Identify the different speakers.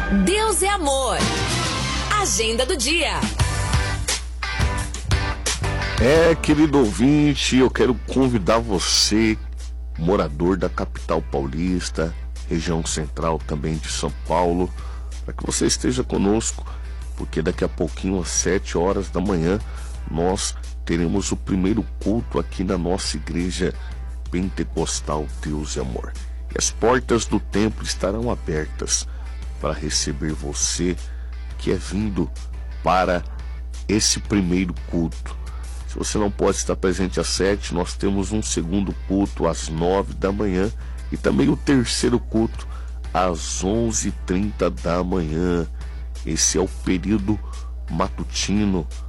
Speaker 1: Deus é amor. Agenda do dia.
Speaker 2: Querido ouvinte, eu quero convidar você, morador da capital paulista, região central também de São Paulo, para que você esteja conosco, porque daqui a pouquinho, às 7 horas da manhã, nós teremos o primeiro culto aqui na nossa igreja pentecostal Deus é Amor. E as portas do templo estarão abertas para receber você que é vindo para esse primeiro culto. Se você não pode estar presente às 7, nós temos um segundo culto às 9 da manhã e também o terceiro culto às 11h30 da manhã. Esse é o período matutino